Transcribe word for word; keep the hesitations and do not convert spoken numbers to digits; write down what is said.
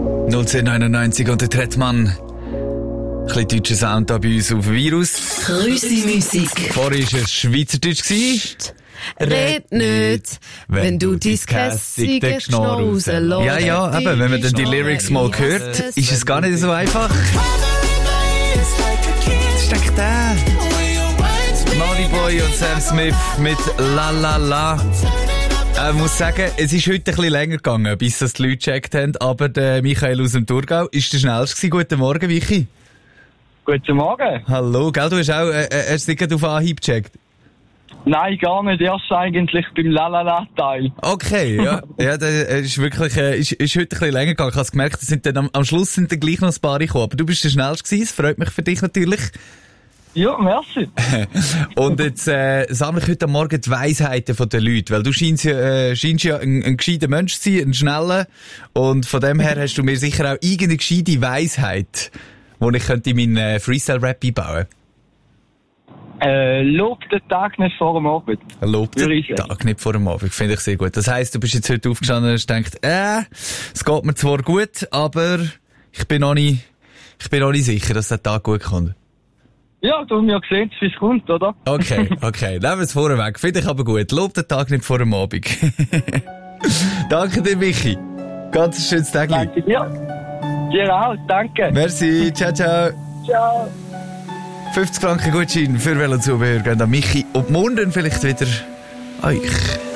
null zehn neunundneunzig und der Trettmann. Ein bisschen deutscher Sound da bei uns auf dem Virus. Grüssi-Musik. Vorher war es Schweizerdeutsch. Red nicht, wenn du dein kässige Geschnurr rauslässt. Ja, ja, eben, wenn man dann die Lyrics mal hört, ist es gar nicht so einfach. Das ist echt der. Naughty Boy und Sam Smith mit La La La. Ich muss sagen, es ist heute ein bisschen länger gegangen, bis das die Leute gecheckt haben, aber der Michael aus dem Thurgau ist der schnellste gewesen. Guten Morgen, Vichi. Guten Morgen. Hallo, gell, du hast auch, äh, hast du nicht auf Anhieb gecheckt? Nein, gar nicht. Erst eigentlich beim Lalala-Teil. Okay, ja. Ja, das ist wirklich, äh, ist, ist heute ein bisschen länger gegangen. Ich habe gemerkt, sind dann am, am Schluss sind dann gleich noch ein paar gekommen. Aber du bist der schnellste gewesen. Es freut mich für dich natürlich. Ja, merci. Und jetzt, äh, sammle ich heute Morgen die Weisheiten von den Leuten. Weil du scheinst ja, äh, scheinst ja ein, ein gescheiter Mensch zu sein, ein schneller. Und von dem her hast du mir sicher auch irgendeine gescheite Weisheit, die ich könnte in meinen äh, Freestyle-Rap einbauen. Äh, lob den Tag nicht vor dem Abend. Lob den Tag nicht vor dem Abend, finde ich sehr gut. Das heisst, du bist jetzt heute aufgestanden und hast gedacht, äh, es geht mir zwar gut, aber ich bin noch nicht, ich bin noch nicht sicher, dass der Tag gut kommt. Ja, du hast ja gesehen, wie es kommt, oder? Okay, okay, nehmen wir es vorweg. Finde ich aber gut. Lob den Tag nicht vor dem Abend. Danke dir, Michi. Ganz schönes Tag. Danke dir. Dir auch, danke. Merci, ciao, ciao. Ciao. fünfzig Franken Gutschein für Velozubehör gehen an Michi und morgen vielleicht wieder euch.